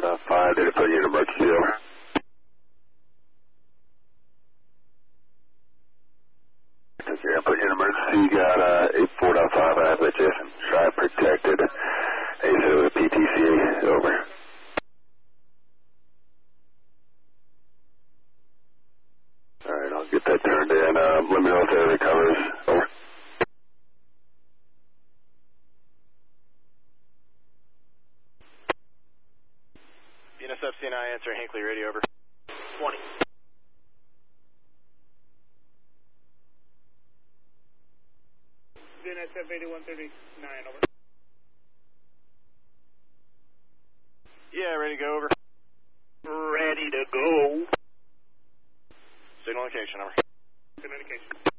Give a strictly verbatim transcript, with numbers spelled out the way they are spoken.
uh, five, did it put you in emergency, over? Okay, I put you in emergency, you got uh, eight four point five, I have it, Jason. Try protected. A S O P T C A, over. Alright, I'll get that turned in. Uh, let me know if it recovers, over. B N S F C N I, answer Hinckley, radio, over. twenty. B N S F eighty-one thirty-nine, over. Yeah, ready to go, over. Ready to go. Signal indication, over. Signal indication.